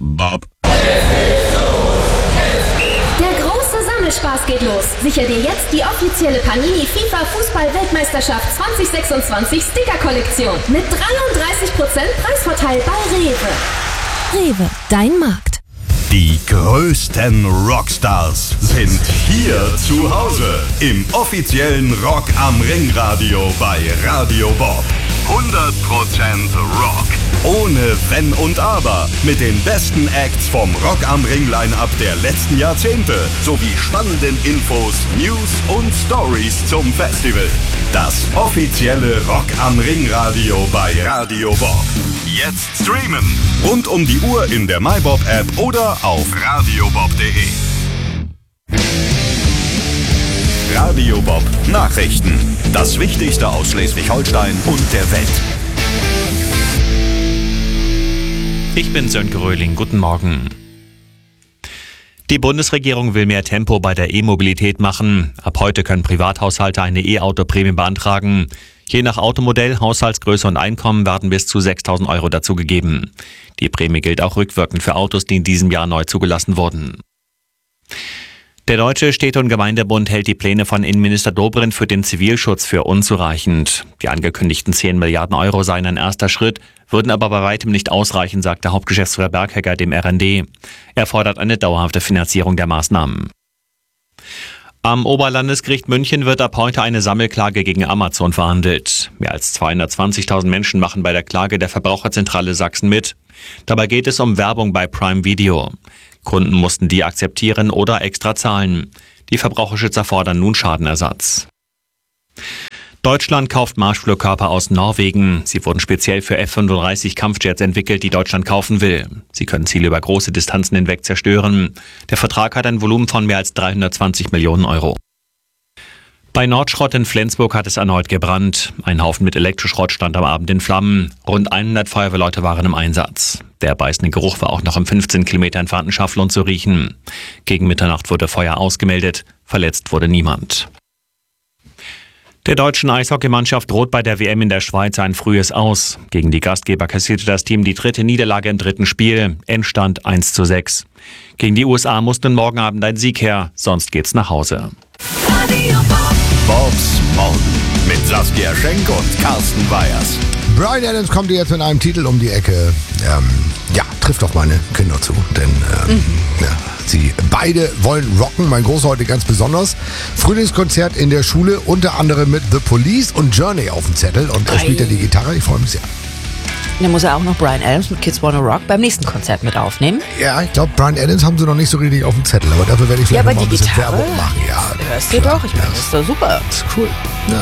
Bob. Der große Sammelspaß geht los. Sichere dir jetzt die offizielle Panini FIFA Fußball-Weltmeisterschaft 2026 Sticker-Kollektion mit 33% Preisvorteil bei Rewe. Rewe, dein Markt. Die größten Rockstars sind hier zu Hause im offiziellen Rock am Ring Radio bei Radio Bob. 100% Rock. Ohne Wenn und Aber. Mit den besten Acts vom Rock am Ring Line-Up der letzten Jahrzehnte. Sowie spannenden Infos, News und Stories zum Festival. Das offizielle Rock am Ring Radio bei Radio Bob. Jetzt streamen. Rund um die Uhr in der MyBob App oder auf radiobob.de. Radio Bob Nachrichten. Das Wichtigste aus Schleswig-Holstein und der Welt. Ich bin Sönke Röhling. Guten Morgen. Die Bundesregierung will mehr Tempo bei der E-Mobilität machen. Ab heute können Privathaushalte eine E-Auto-Prämie beantragen. Je nach Automodell, Haushaltsgröße und Einkommen werden bis zu 6.000 € dazugegeben. Die Prämie gilt auch rückwirkend für Autos, die in diesem Jahr neu zugelassen wurden. Der Deutsche Städte- und Gemeindebund hält die Pläne von Innenminister Dobrindt für den Zivilschutz für unzureichend. Die angekündigten 10 Milliarden € seien ein erster Schritt, würden aber bei weitem nicht ausreichen, sagte Hauptgeschäftsführer Berghegger dem RND. Er fordert eine dauerhafte Finanzierung der Maßnahmen. Am Oberlandesgericht München wird ab heute eine Sammelklage gegen Amazon verhandelt. Mehr als 220.000 Menschen machen bei der Klage der Verbraucherzentrale Sachsen mit. Dabei geht es um Werbung bei Prime Video. Kunden mussten die akzeptieren oder extra zahlen. Die Verbraucherschützer fordern nun Schadenersatz. Deutschland kauft Marschflugkörper aus Norwegen. Sie wurden speziell für F-35 Kampfjets entwickelt, die Deutschland kaufen will. Sie können Ziele über große Distanzen hinweg zerstören. Der Vertrag hat ein Volumen von mehr als 320 Millionen €. Bei Nordschrott in Flensburg hat es erneut gebrannt. Ein Haufen mit Elektroschrott stand am Abend in Flammen. Rund 100 Feuerwehrleute waren im Einsatz. Der beißende Geruch war auch noch im 15 Kilometer entfernten Schaflund zu riechen. Gegen Mitternacht wurde Feuer ausgemeldet. Verletzt wurde niemand. Der deutschen Eishockeymannschaft droht bei der WM in der Schweiz ein frühes Aus. Gegen die Gastgeber kassierte das Team die 3. Niederlage im 3. Spiel. Endstand 1:6. Gegen die USA muss nun morgen Abend ein Sieg her, sonst geht's nach Hause. Bobs Morgen mit Saskia Schenk und Carsten Weyers. Bryan Adams kommt jetzt mit einem Titel um die Ecke. Trifft auf meine Kinder zu, denn sie beide wollen rocken, mein Großer heute ganz besonders. Frühlingskonzert in der Schule, unter anderem mit The Police und Journey auf dem Zettel und da spielt er die Gitarre, ich freue mich sehr. Dann muss er auch noch Bryan Adams mit Kids Wanna Rock beim nächsten Konzert mit aufnehmen. Ja, ich glaube, Bryan Adams haben sie noch nicht so richtig auf dem Zettel, aber dafür werde ich vielleicht noch mal ein bisschen Werbung machen. Ja, hörst du doch, ich meine, das ist doch super. Das ist cool. Ja.